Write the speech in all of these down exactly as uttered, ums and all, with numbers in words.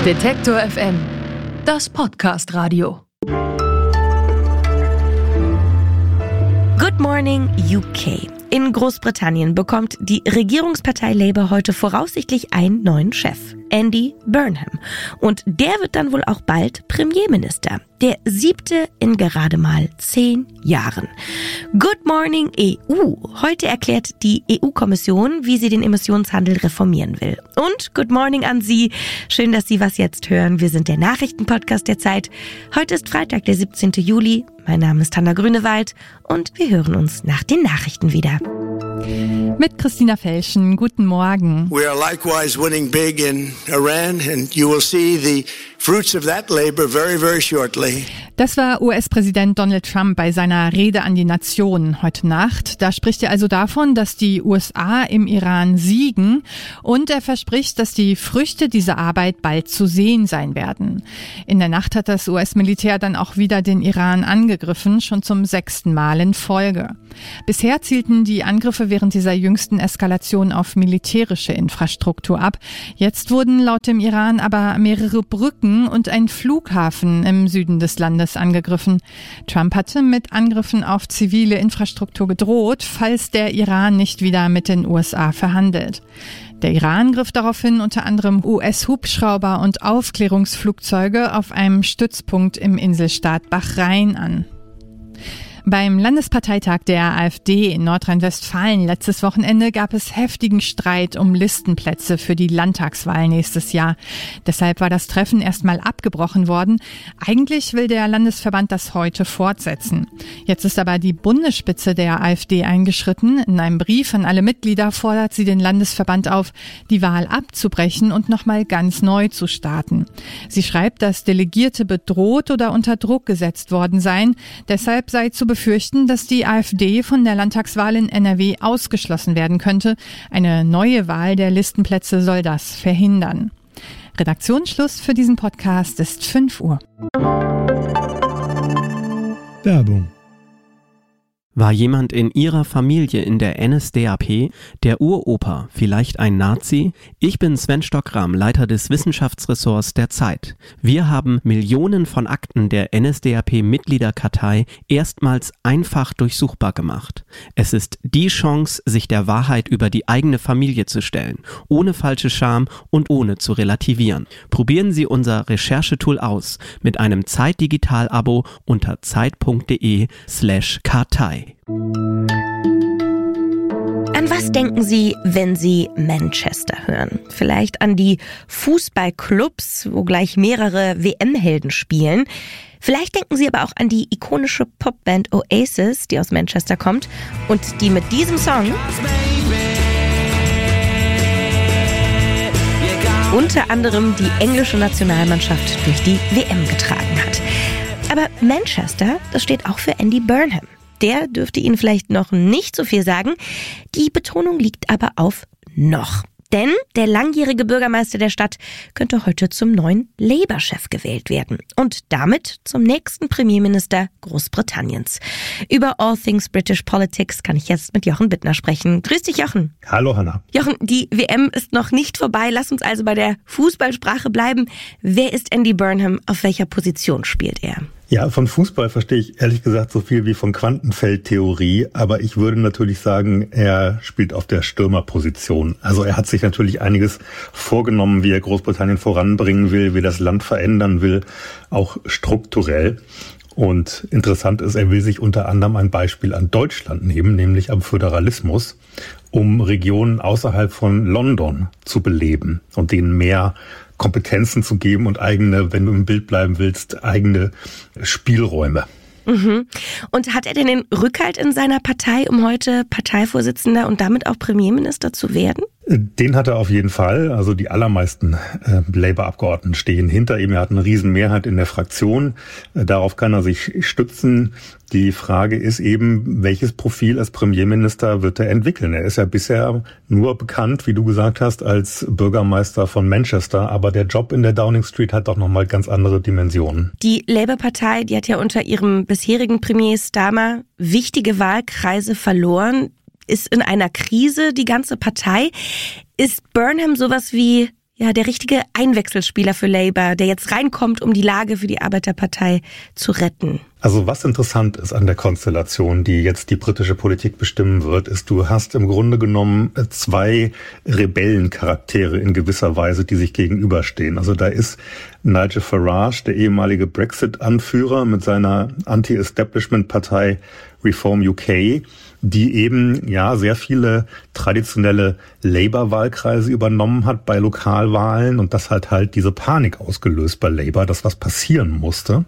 Detektor F M, das Podcast-Radio. Good morning, U K. In Großbritannien bekommt die Regierungspartei Labour heute voraussichtlich einen neuen Chef, Andy Burnham. Und der wird dann wohl auch bald Premierminister. Der siebte in gerade mal zehn Jahren. Good morning E U. Heute erklärt die E U-Kommission, wie sie den Emissionshandel reformieren will. Und good morning an Sie. Schön, dass Sie was jetzt hören. Wir sind der Nachrichtenpodcast der Zeit. Heute ist Freitag, der siebzehnten Juli. Mein Name ist Hanna Grünewald und wir hören uns nach den Nachrichten wieder. Mit Christina Felschen. Guten Morgen. We are likewise winning big in Iran and you will see the fruits of that labor very, very shortly. Das war U S-Präsident Donald Trump bei seiner Rede an die Nation heute Nacht. Da spricht er also davon, dass die U S A im Iran siegen und er verspricht, dass die Früchte dieser Arbeit bald zu sehen sein werden. In der Nacht hat das U S-Militär dann auch wieder den Iran angegriffen, schon zum sechsten Mal in Folge. Bisher zielten die Angriffe während dieser jüngsten Eskalation auf militärische Infrastruktur ab. Jetzt wurden laut dem Iran aber mehrere Brücken und ein Flughafen im Süden des Landes angegriffen. Trump hatte mit Angriffen auf zivile Infrastruktur gedroht, falls der Iran nicht wieder mit den U S A verhandelt. Der Iran griff daraufhin unter anderem U S-Hubschrauber und Aufklärungsflugzeuge auf einem Stützpunkt im Inselstaat Bahrain an. Beim Landesparteitag der AfD in Nordrhein-Westfalen letztes Wochenende gab es heftigen Streit um Listenplätze für die Landtagswahl nächstes Jahr. Deshalb war das Treffen erstmal abgebrochen worden. Eigentlich will der Landesverband das heute fortsetzen. Jetzt ist aber die Bundesspitze der AfD eingeschritten. In einem Brief an alle Mitglieder fordert sie den Landesverband auf, die Wahl abzubrechen und nochmal ganz neu zu starten. Sie schreibt, dass Delegierte bedroht oder unter Druck gesetzt worden seien. Deshalb sei zu befürchten, dass die AfD von der Landtagswahl in N R W ausgeschlossen werden könnte. Eine neue Wahl der Listenplätze soll das verhindern. Redaktionsschluss für diesen Podcast ist fünf Uhr. Werbung. War jemand in Ihrer Familie in der N S D A P, der Uropa, vielleicht ein Nazi? Ich bin Sven Stockram, Leiter des Wissenschaftsressorts der Zeit. Wir haben Millionen von Akten der N S D A P-Mitgliederkartei erstmals einfach durchsuchbar gemacht. Es ist die Chance, sich der Wahrheit über die eigene Familie zu stellen, ohne falsche Scham und ohne zu relativieren. Probieren Sie unser Recherchetool aus mit einem Zeit-Digital-Abo unter zeit.de slash Kartei. An was denken Sie, wenn Sie Manchester hören? Vielleicht an die Fußballclubs, wo gleich mehrere W M-Helden spielen. Vielleicht denken Sie aber auch an die ikonische Popband Oasis, die aus Manchester kommt und die mit diesem Song unter anderem die englische Nationalmannschaft durch die W M getragen hat. Aber Manchester, das steht auch für Andy Burnham. Der dürfte Ihnen vielleicht noch nicht so viel sagen. Die Betonung liegt aber auf noch. Denn der langjährige Bürgermeister der Stadt könnte heute zum neuen Labour-Chef gewählt werden. Und damit zum nächsten Premierminister Großbritanniens. Über All Things British Politics kann ich jetzt mit Jochen Bittner sprechen. Grüß dich, Jochen. Hallo, Hanna. Jochen, die W M ist noch nicht vorbei. Lass uns also bei der Fußballsprache bleiben. Wer ist Andy Burnham? Auf welcher Position spielt er? Ja, von Fußball verstehe ich ehrlich gesagt so viel wie von Quantenfeldtheorie, aber ich würde natürlich sagen, er spielt auf der Stürmerposition. Also er hat sich natürlich einiges vorgenommen, wie er Großbritannien voranbringen will, wie das Land verändern will, auch strukturell. Und interessant ist, er will sich unter anderem ein Beispiel an Deutschland nehmen, nämlich am Föderalismus, um Regionen außerhalb von London zu beleben und denen mehr Kompetenzen zu geben und eigene, wenn du im Bild bleiben willst, eigene Spielräume. Mhm. Und hat er denn den Rückhalt in seiner Partei, um heute Parteivorsitzender und damit auch Premierminister zu werden? Den hat er auf jeden Fall. Also die allermeisten äh, Labour-Abgeordneten stehen hinter ihm. Er hat eine Riesenmehrheit in der Fraktion. Äh, darauf kann er sich stützen. Die Frage ist eben, welches Profil als Premierminister wird er entwickeln? Er ist ja bisher nur bekannt, wie du gesagt hast, als Bürgermeister von Manchester. Aber der Job in der Downing Street hat doch nochmal ganz andere Dimensionen. Die Labour-Partei, die hat ja unter ihrem bisherigen Premier Starmer wichtige Wahlkreise verloren. Ist in einer Krise die ganze Partei. Ist Burnham sowas wie ja der richtige Einwechselspieler für Labour, der jetzt reinkommt, um die Lage für die Arbeiterpartei zu retten? Also was interessant ist an der Konstellation, die jetzt die britische Politik bestimmen wird, ist, du hast im Grunde genommen zwei Rebellencharaktere in gewisser Weise, die sich gegenüberstehen. Also da ist Nigel Farage, der ehemalige Brexit-Anführer mit seiner Anti-Establishment-Partei Reform U K, die eben ja sehr viele traditionelle Labour-Wahlkreise übernommen hat bei Lokalwahlen und das hat halt diese Panik ausgelöst bei Labour, dass was passieren musste.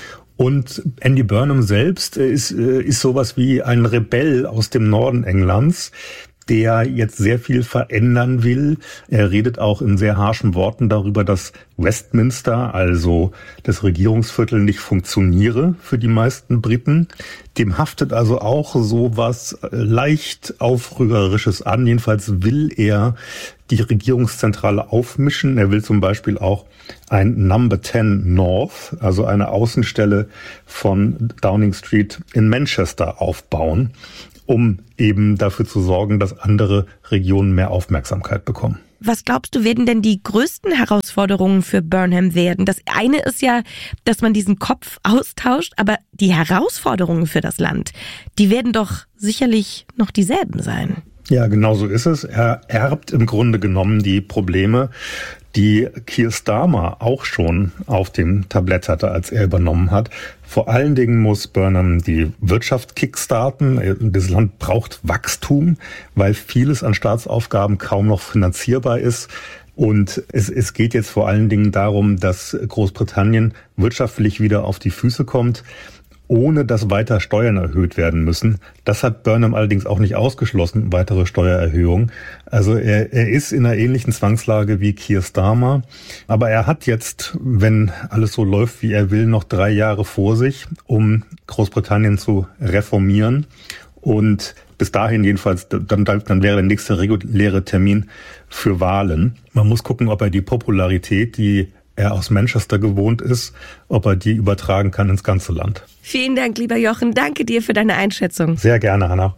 Und Andy Burnham selbst ist, ist sowas wie ein Rebell aus dem Norden Englands, der jetzt sehr viel verändern will. Er redet auch in sehr harschen Worten darüber, dass Westminster, also das Regierungsviertel, nicht funktioniere für die meisten Briten. Dem haftet also auch sowas leicht Aufrührerisches an. Jedenfalls will er die Regierungszentrale aufmischen. Er will zum Beispiel auch ein Number zehn North, also eine Außenstelle von Downing Street in Manchester aufbauen, um eben dafür zu sorgen, dass andere Regionen mehr Aufmerksamkeit bekommen. Was glaubst du, werden denn die größten Herausforderungen für Burnham werden? Das eine ist ja, dass man diesen Kopf austauscht, aber die Herausforderungen für das Land, die werden doch sicherlich noch dieselben sein. Ja, genau so ist es. Er erbt im Grunde genommen die Probleme, die Keir Starmer auch schon auf dem Tablett hatte, als er übernommen hat. Vor allen Dingen muss Burnham die Wirtschaft kickstarten. Das Land braucht Wachstum, weil vieles an Staatsaufgaben kaum noch finanzierbar ist. Und es, es geht jetzt vor allen Dingen darum, dass Großbritannien wirtschaftlich wieder auf die Füße kommt, ohne dass weiter Steuern erhöht werden müssen. Das hat Burnham allerdings auch nicht ausgeschlossen, weitere Steuererhöhungen. Also er, er ist in einer ähnlichen Zwangslage wie Keir Starmer. Aber er hat jetzt, wenn alles so läuft, wie er will, noch drei Jahre vor sich, um Großbritannien zu reformieren. Und bis dahin jedenfalls, dann, dann wäre der nächste reguläre Termin für Wahlen. Man muss gucken, ob er die Popularität, die er aus Manchester gewohnt ist, ob er die übertragen kann ins ganze Land. Vielen Dank, lieber Jochen. Danke dir für deine Einschätzung. Sehr gerne, Hannah.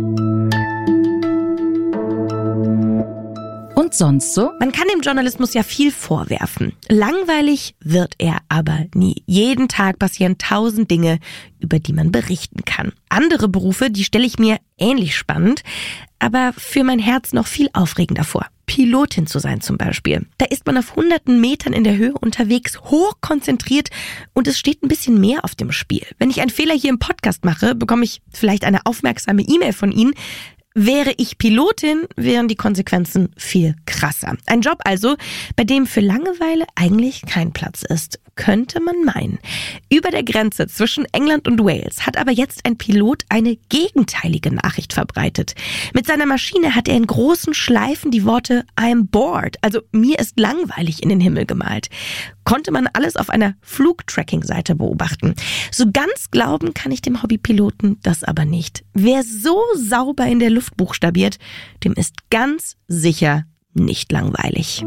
Und sonst so? Man kann dem Journalismus ja viel vorwerfen. Langweilig wird er aber nie. Jeden Tag passieren tausend Dinge, über die man berichten kann. Andere Berufe, die stelle ich mir ähnlich spannend, aber für mein Herz noch viel aufregender vor. Pilotin zu sein zum Beispiel. Da ist man auf hunderten Metern in der Höhe unterwegs, hochkonzentriert und es steht ein bisschen mehr auf dem Spiel. Wenn ich einen Fehler hier im Podcast mache, bekomme ich vielleicht eine aufmerksame E-Mail von Ihnen. Wäre ich Pilotin, wären die Konsequenzen viel krasser. Ein Job also, bei dem für Langeweile eigentlich kein Platz ist. Könnte man meinen. Über der Grenze zwischen England und Wales hat aber jetzt ein Pilot eine gegenteilige Nachricht verbreitet. Mit seiner Maschine hat er in großen Schleifen die Worte I'm bored, also mir ist langweilig, in den Himmel gemalt. Konnte man alles auf einer Flugtracking-Seite beobachten. So ganz glauben kann ich dem Hobbypiloten das aber nicht. Wer so sauber in der Luft buchstabiert, dem ist ganz sicher nicht langweilig.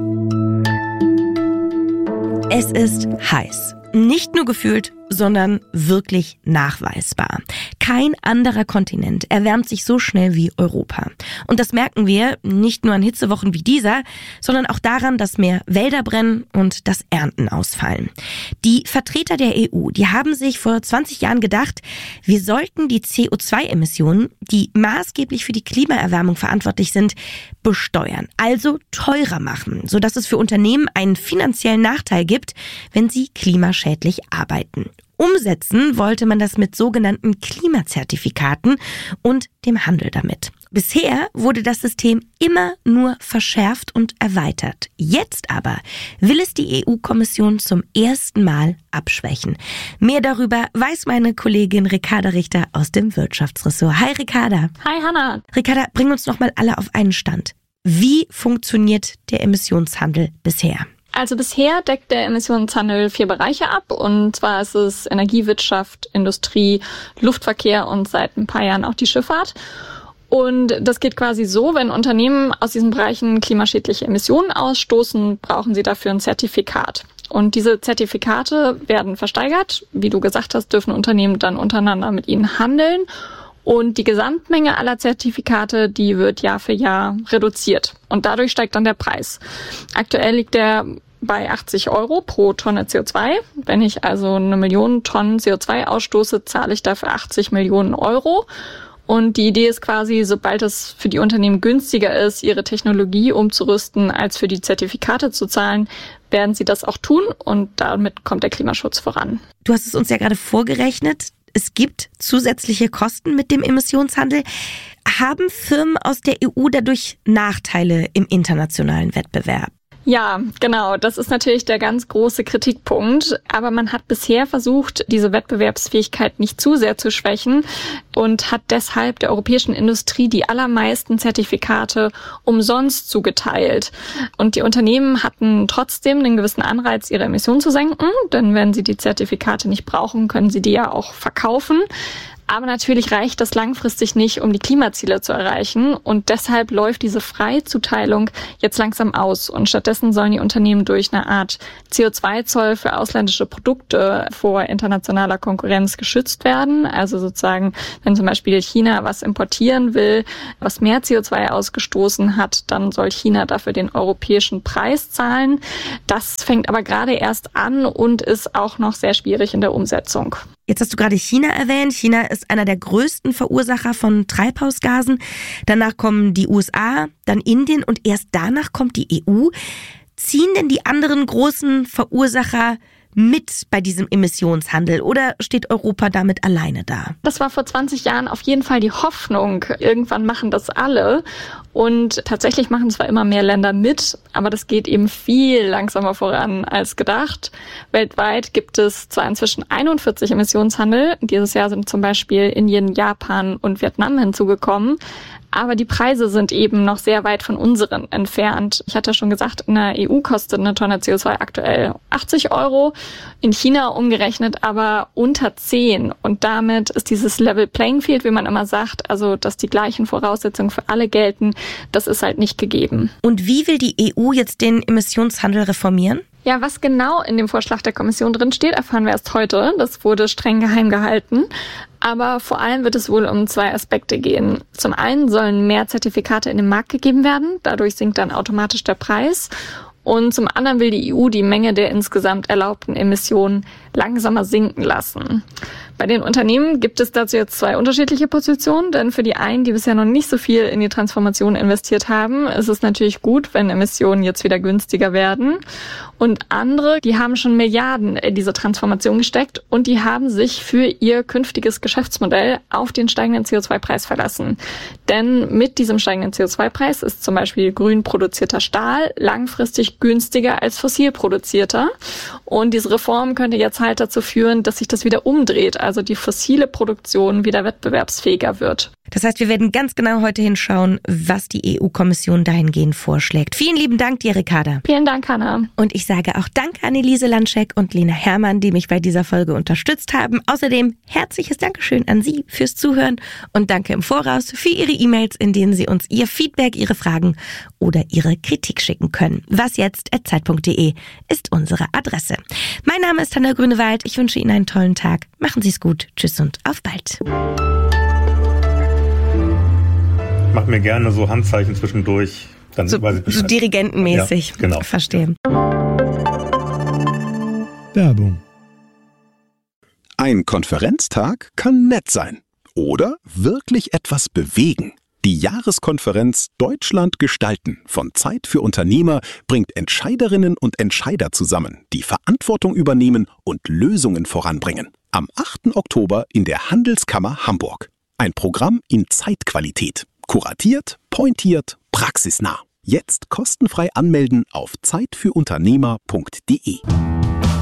Es ist heiß. Nicht nur gefühlt, sondern wirklich nachweisbar. Kein anderer Kontinent erwärmt sich so schnell wie Europa. Und das merken wir nicht nur an Hitzewochen wie dieser, sondern auch daran, dass mehr Wälder brennen und dass Ernten ausfallen. Die Vertreter der E U, die haben sich vor zwanzig Jahren gedacht, wir sollten die C O zwei Emissionen, die maßgeblich für die Klimaerwärmung verantwortlich sind, besteuern, also teurer machen, sodass es für Unternehmen einen finanziellen Nachteil gibt, wenn sie klimaschädlich arbeiten. Umsetzen wollte man das mit sogenannten Klimazertifikaten und dem Handel damit. Bisher wurde das System immer nur verschärft und erweitert. Jetzt aber will es die E U-Kommission zum ersten Mal abschwächen. Mehr darüber weiß meine Kollegin Ricarda Richter aus dem Wirtschaftsressort. Hi Ricarda. Hi Hannah. Ricarda, bring uns noch mal alle auf einen Stand. Wie funktioniert der Emissionshandel bisher? Also bisher deckt der Emissionshandel vier Bereiche ab, und zwar ist es Energiewirtschaft, Industrie, Luftverkehr und seit ein paar Jahren auch die Schifffahrt. Und das geht quasi so, wenn Unternehmen aus diesen Bereichen klimaschädliche Emissionen ausstoßen, brauchen sie dafür ein Zertifikat. Und diese Zertifikate werden versteigert. Wie du gesagt hast, dürfen Unternehmen dann untereinander mit ihnen handeln. Und die Gesamtmenge aller Zertifikate, die wird Jahr für Jahr reduziert. Und dadurch steigt dann der Preis. Aktuell liegt der bei achtzig Euro pro Tonne C O zwei. Wenn ich also eine Million Tonnen C O zwei ausstoße, zahle ich dafür achtzig Millionen Euro. Und die Idee ist quasi, sobald es für die Unternehmen günstiger ist, ihre Technologie umzurüsten, als für die Zertifikate zu zahlen, werden sie das auch tun. Und damit kommt der Klimaschutz voran. Du hast es uns ja gerade vorgerechnet. Es gibt zusätzliche Kosten mit dem Emissionshandel. Haben Firmen aus der E U dadurch Nachteile im internationalen Wettbewerb? Ja, genau. Das ist natürlich der ganz große Kritikpunkt. Aber man hat bisher versucht, diese Wettbewerbsfähigkeit nicht zu sehr zu schwächen und hat deshalb der europäischen Industrie die allermeisten Zertifikate umsonst zugeteilt. Und die Unternehmen hatten trotzdem einen gewissen Anreiz, ihre Emissionen zu senken. Denn wenn sie die Zertifikate nicht brauchen, können sie die ja auch verkaufen. Aber natürlich reicht das langfristig nicht, um die Klimaziele zu erreichen. Und deshalb läuft diese Freizuteilung jetzt langsam aus. Und stattdessen sollen die Unternehmen durch eine Art C O zwei Zoll für ausländische Produkte vor internationaler Konkurrenz geschützt werden. Also sozusagen, wenn zum Beispiel China was importieren will, was mehr C O zwei ausgestoßen hat, dann soll China dafür den europäischen Preis zahlen. Das fängt aber gerade erst an und ist auch noch sehr schwierig in der Umsetzung. Jetzt hast du gerade China erwähnt. China ist einer der größten Verursacher von Treibhausgasen. Danach kommen die U S A, dann Indien und erst danach kommt die E U. Ziehen denn die anderen großen Verursacher mit bei diesem Emissionshandel oder steht Europa damit alleine da? Das war vor zwanzig Jahren auf jeden Fall die Hoffnung. Irgendwann machen das alle. Und tatsächlich machen zwar immer mehr Länder mit, aber das geht eben viel langsamer voran als gedacht. Weltweit gibt es zwar inzwischen einundvierzig Emissionshandel. Dieses Jahr sind zum Beispiel Indien, Japan und Vietnam hinzugekommen. Aber die Preise sind eben noch sehr weit von unseren entfernt. Ich hatte schon gesagt, in der E U kostet eine Tonne C O zwei aktuell achtzig Euro, in China umgerechnet aber unter zehn. Und damit ist dieses Level Playing Field, wie man immer sagt, also dass die gleichen Voraussetzungen für alle gelten, das ist halt nicht gegeben. Und wie will die E U jetzt den Emissionshandel reformieren? Ja, was genau in dem Vorschlag der Kommission drin steht, erfahren wir erst heute. Das wurde streng geheim gehalten. Aber vor allem wird es wohl um zwei Aspekte gehen. Zum einen sollen mehr Zertifikate in den Markt gegeben werden. Dadurch sinkt dann automatisch der Preis. Und zum anderen will die E U die Menge der insgesamt erlaubten Emissionen langsamer sinken lassen. Bei den Unternehmen gibt es dazu jetzt zwei unterschiedliche Positionen, denn für die einen, die bisher noch nicht so viel in die Transformation investiert haben, ist es natürlich gut, wenn Emissionen jetzt wieder günstiger werden. Und andere, die haben schon Milliarden in diese Transformation gesteckt und die haben sich für ihr künftiges Geschäftsmodell auf den steigenden C O zwei Preis verlassen. Denn mit diesem steigenden C O zwei Preis ist zum Beispiel grün produzierter Stahl langfristig günstiger als fossil produzierter. Und diese Reform könnte jetzt halt dazu führen, dass sich das wieder umdreht, also die fossile Produktion wieder wettbewerbsfähiger wird. Das heißt, wir werden ganz genau heute hinschauen, was die E U-Kommission dahingehend vorschlägt. Vielen lieben Dank dir, Ricarda. Vielen Dank, Hanna. Und ich sage auch Danke an Elise Landschek und Lena Herrmann, die mich bei dieser Folge unterstützt haben. Außerdem herzliches Dankeschön an Sie fürs Zuhören und danke im Voraus für Ihre E-Mails, in denen Sie uns Ihr Feedback, Ihre Fragen oder Ihre Kritik schicken können. Was jetzt at zeit punkt de ist unsere Adresse. Mein Name ist Hanna Grünewald. Ich wünsche Ihnen einen tollen Tag. Machen Sie es gut. Tschüss und auf bald. Mach mir gerne so Handzeichen zwischendurch. Dann So, weiß ich Bescheid. so dirigentenmäßig. Ja, genau. Verstehe. Werbung. Ein Konferenztag kann nett sein oder wirklich etwas bewegen. Die Jahreskonferenz Deutschland gestalten von Zeit für Unternehmer bringt Entscheiderinnen und Entscheider zusammen, die Verantwortung übernehmen und Lösungen voranbringen. Am achten Oktober in der Handelskammer Hamburg. Ein Programm in Zeitqualität. Kuratiert, pointiert, praxisnah. Jetzt kostenfrei anmelden auf zeit für unternehmer punkt de.